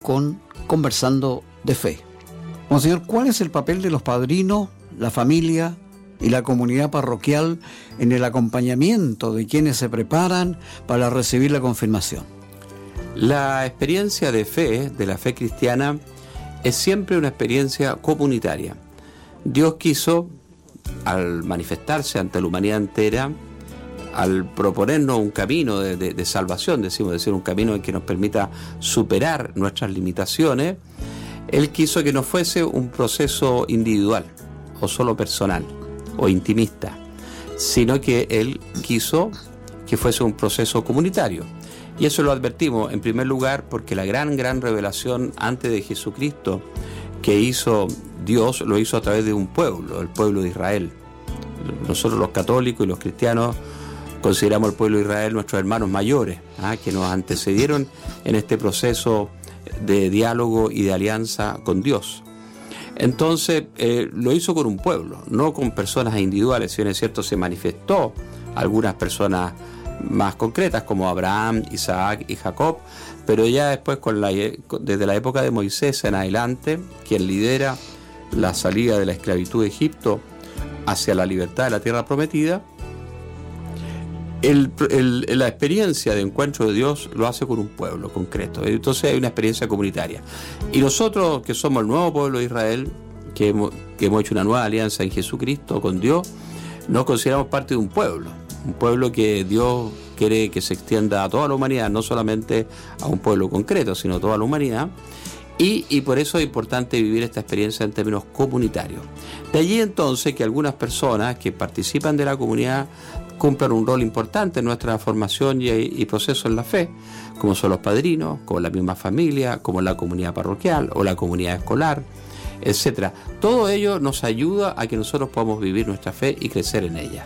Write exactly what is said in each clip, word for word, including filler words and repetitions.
con Conversando de Fe. Monseñor, ¿cuál es el papel de los padrinos, la familia y la comunidad parroquial en el acompañamiento de quienes se preparan para recibir la confirmación? La experiencia de fe, de la fe cristiana, es siempre una experiencia comunitaria. Dios quiso, al manifestarse ante la humanidad entera, al proponernos un camino de, de, de salvación, decimos decir, un camino que nos permita superar nuestras limitaciones, Él quiso que no fuese un proceso individual, o solo personal, o intimista, sino que Él quiso que fuese un proceso comunitario. Y eso lo advertimos, en primer lugar, porque la gran, gran revelación antes de Jesucristo que hizo Dios, lo hizo a través de un pueblo, el pueblo de Israel. Nosotros los católicos y los cristianos consideramos al pueblo de Israel nuestros hermanos mayores, ¿ah? que nos antecedieron en este proceso de diálogo y de alianza con Dios. Entonces, eh, lo hizo con un pueblo, no con personas individuales. Si bien es cierto, se manifestó algunas personas más concretas, como Abraham, Isaac y Jacob, pero ya después, con la, desde la época de Moisés en adelante, quien lidera la salida de la esclavitud de Egipto hacia la libertad de la tierra prometida, El, el, la experiencia de encuentro de Dios lo hace con un pueblo concreto. Entonces hay una experiencia comunitaria. Y nosotros, que somos el nuevo pueblo de Israel, que hemos, que hemos hecho una nueva alianza en Jesucristo con Dios, nos consideramos parte de un pueblo. Un pueblo que Dios quiere que se extienda a toda la humanidad, no solamente a un pueblo concreto, sino a toda la humanidad. Y, y por eso es importante vivir esta experiencia en términos comunitarios. De allí entonces que algunas personas que participan de la comunidad cumplan un rol importante en nuestra formación y, y proceso en la fe, como son los padrinos, como la misma familia, como la comunidad parroquial o la comunidad escolar, etcétera. Todo ello nos ayuda a que nosotros podamos vivir nuestra fe y crecer en ella.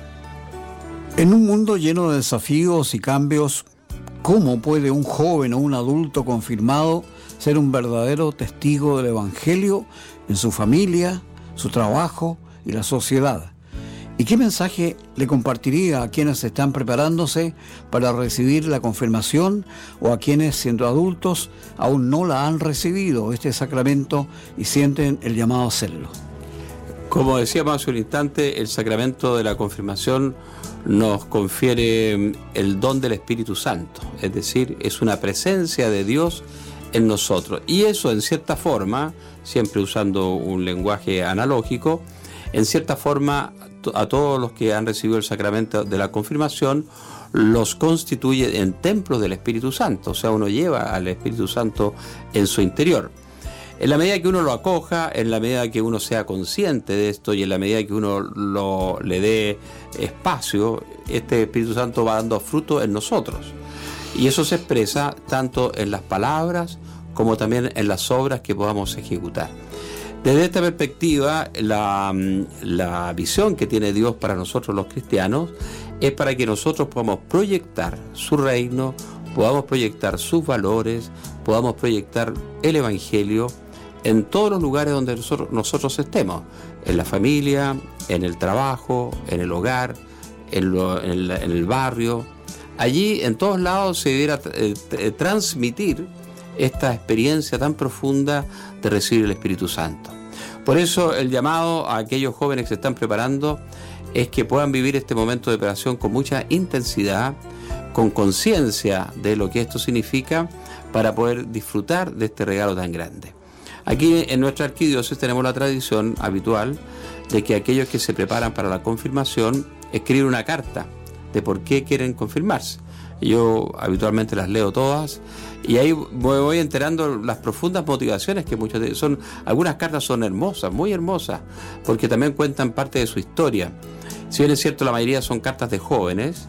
En un mundo lleno de desafíos y cambios, ¿cómo puede un joven o un adulto confirmado ser un verdadero testigo del Evangelio en su familia, su trabajo y la sociedad? ¿Y qué mensaje le compartiría a quienes están preparándose para recibir la confirmación o a quienes, siendo adultos, aún no la han recibido, este sacramento, y sienten el llamado a hacerlo? Como decíamos hace un instante, el sacramento de la confirmación nos confiere el don del Espíritu Santo, es decir, es una presencia de Dios en nosotros. Y eso, en cierta forma, siempre usando un lenguaje analógico, en cierta forma, a todos los que han recibido el sacramento de la confirmación, los constituye en templos del Espíritu Santo. O sea, uno lleva al Espíritu Santo en su interior. En la medida que uno lo acoja, en la medida que uno sea consciente de esto y en la medida que uno lo, le dé espacio, este Espíritu Santo va dando fruto en nosotros. Y eso se expresa tanto en las palabras como también en las obras que podamos ejecutar. Desde esta perspectiva, la, la visión que tiene Dios para nosotros los cristianos es para que nosotros podamos proyectar su reino, podamos proyectar sus valores, podamos proyectar el Evangelio en todos los lugares donde nosotros, nosotros estemos, en la familia, en el trabajo, en el hogar, en, lo, en, el, en el barrio. Allí, en todos lados, se debiera eh, eh, transmitir esta experiencia tan profunda de recibir el Espíritu Santo. Por eso el llamado a aquellos jóvenes que se están preparando es que puedan vivir este momento de preparación con mucha intensidad, con conciencia de lo que esto significa, para poder disfrutar de este regalo tan grande. Aquí en nuestra arquidiócesis tenemos la tradición habitual de que aquellos que se preparan para la confirmación escriben una carta de por qué quieren confirmarse. Yo habitualmente las leo todas y ahí me voy enterando las profundas motivaciones que muchos de son. Algunas cartas son hermosas, muy hermosas, porque también cuentan parte de su historia. Si bien es cierto, la mayoría son cartas de jóvenes,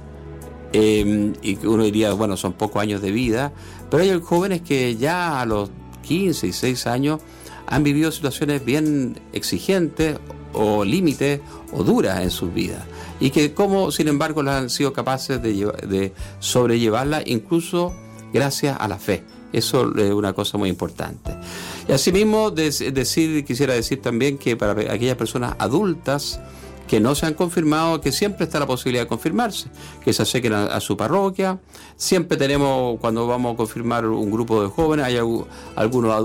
eh, y uno diría, bueno, son pocos años de vida, pero hay jóvenes que ya a los quince y seis años han vivido situaciones bien exigentes o límites o duras en sus vidas, y que como sin embargo las han sido capaces de, llevar, de sobrellevarla incluso gracias a la fe. Eso es una cosa muy importante. Y asimismo de, decir, quisiera decir también que para aquellas personas adultas que no se han confirmado, que siempre está la posibilidad de confirmarse, que se acerquen a, a su parroquia. Siempre tenemos, cuando vamos a confirmar un grupo de jóvenes, hay algunos